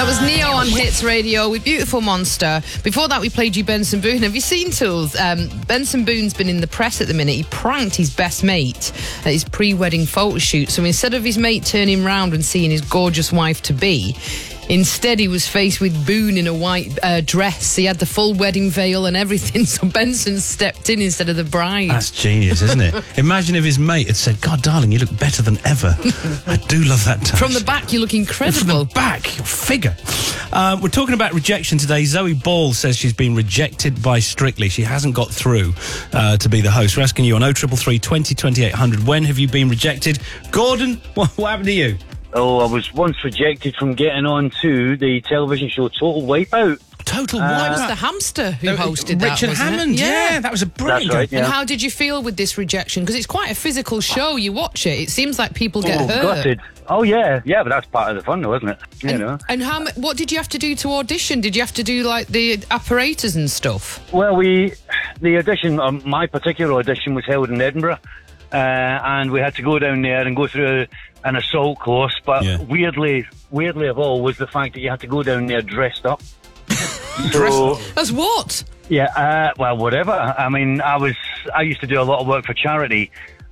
That was Neo on Hits Radio with Beautiful Monster. Before that, we played you Benson Boone. Have you seen, Tools? Benson Boone's been in the press at the minute. He pranked his best mate at his pre-wedding photo shoot. So instead of his mate turning round and seeing his gorgeous wife-to-be, instead, he was faced with Boone in a white dress. He had the full wedding veil and everything, so Benson stepped in instead of the bride. That's genius, isn't it? Imagine if his mate had said, God, darling, you look better than ever. I do love that touch. From the back, you look incredible. From the back, your figure. We're talking about rejection today. Zoe Ball says she's been rejected by Strictly. She hasn't got through to be the host. We're asking you on 0333 20 2800, when have you been rejected? Gordon, what happened to you? Oh, I was once rejected from getting on to the television show Total Wipeout. Total It Wipeout. was the hamster who hosted that, Richard wasn't it? Hammond, yeah, that was a brilliant. That's right, yeah. And how did you feel with this rejection? Because it's quite a physical show. You watch it, it seems like people get hurt. Gutted. Oh, yeah, but that's part of the fun, though, isn't it? You know. And what did you have to do to audition? Did you have to do, like, the apparatus and stuff? Well, the audition, my particular audition was held in Edinburgh, and we had to go down there and go through an assault course, but weirdly of all was the fact that you had to go down there dressed up. So, as what? Yeah, well, whatever. I mean, I used to do a lot of work for charity,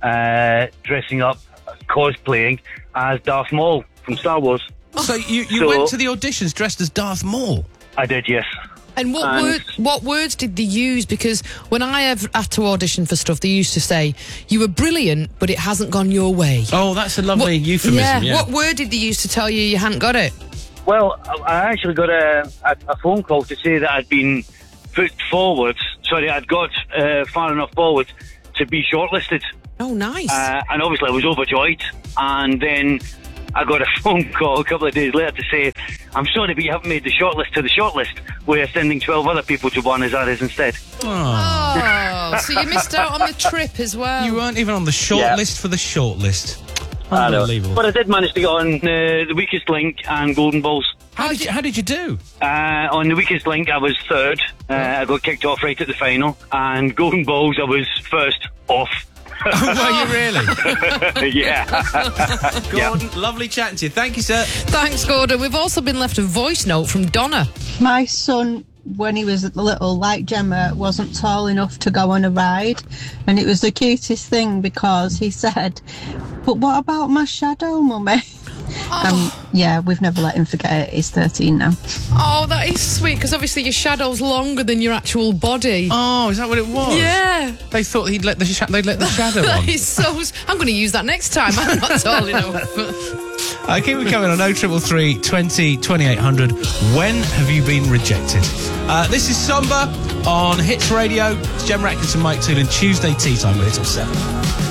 dressing up, cosplaying as Darth Maul from Star Wars. So you went to the auditions dressed as Darth Maul? I did, yes. And what words did they use? Because when I have had to audition for stuff, they used to say, you were brilliant, but it hasn't gone your way. Oh, that's a lovely euphemism, yeah. What word did they use to tell you hadn't got it? Well, I actually got a phone call to say that I'd been put forward. Sorry, I'd got far enough forward to be shortlisted. Oh, nice. And obviously I was overjoyed. And then I got a phone call a couple of days later to say, I'm sorry, but you haven't made the shortlist to the shortlist. We're sending 12 other people to Buenos Aires instead. Oh, so you missed out on the trip as well. You weren't even on the shortlist for the shortlist. Unbelievable. But I did manage to get on The Weakest Link and Golden Balls. How did you do? On The Weakest Link, I was third. I got kicked off right at the final. And Golden Balls, I was first off. Oh, were you really? Yeah. Gordon, lovely chatting to you. Thank you, sir. Thanks, Gordon. We've also been left a voice note from Donna. My son, when he was little, like Gemma, wasn't tall enough to go on a ride. And it was the cutest thing because he said, but what about my shadow, Mummy? Yeah, we've never let him forget it. He's 13 now. Oh, that is sweet, because obviously your shadow's longer than your actual body. Oh, is that what it was? Yeah. They thought they'd let the shadow on. It's so... I'm going to use that next time. I'm not tall enough. Keep it coming on 0333 20 2800. When have you been rejected? This is Somber on Hits Radio. It's Gemma Atkins and Mike Toolin. Tuesday tea time. We're here till 7.